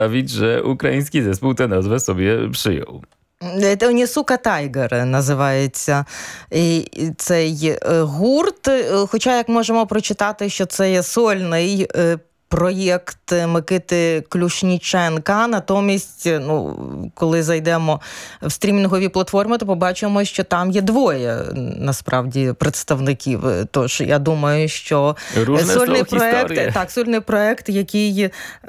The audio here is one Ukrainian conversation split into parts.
sprawić, że ukraiński zespół tę nazwę sobie przyjął. Оніsuka Тайгер називається цей гурт. Хоча, як можемо прочитати, що це є сольний проєкт Микити Клюшніченка. Натомість, коли зайдемо в стрімінгові платформи, то побачимо, що там є двоє, насправді, представників. Тож, я думаю, що сольний проєкт, який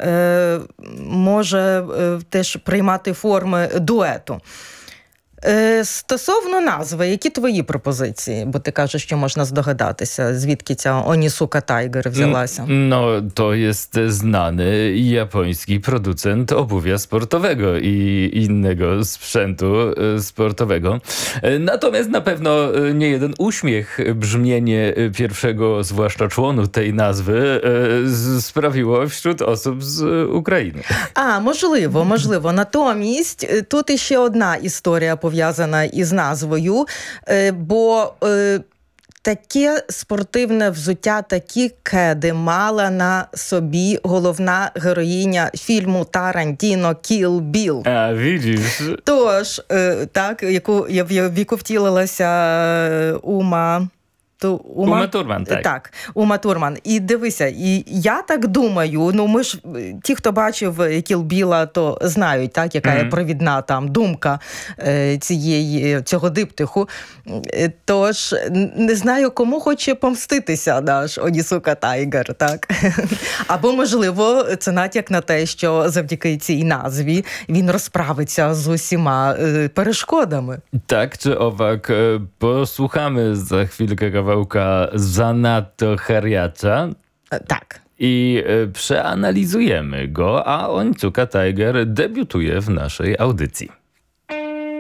може теж приймати форми дуету. Стосовно назви, які твої пропозиції? Бо ти кажеш, що можна здогадатися, звідки ця Оніsuka Tiger взялася. To jest znany japoński producent obuwia sportowego i innego sprzętu sportowego. Natomiast na pewno nie jeden uśmiech brzmienie pierwszego, zwłaszcza członu tej nazwy, sprawiło wśród osób z Ukrainy. Можливо. Натомість, тут іще одна історія пов'язана із назвою, бо таке спортивне взуття, такі кеди мала на собі головна героїня фільму Тарантіно «Kill Bill». А, видиш? Тож, так, в яку втілилася Ума Турман, так. Так, Ума Турман. І дивися, і я так думаю, ми ж, ті, хто бачив Кіл Біла, то знають, так, яка є провідна там думка цього диптиху. Тож, не знаю, кому хоче помститися наш Оніsuka Tiger, так? Або, можливо, це натяк на те, що завдяки цій назві він розправиться з усіма перешкодами. Tak czy owak, posłuchamy za chwilkę kawałka Zanadto Harjacza. Tak. I przeanalizujemy go, a Oніsuka Tiger debiutuje w naszej audycji.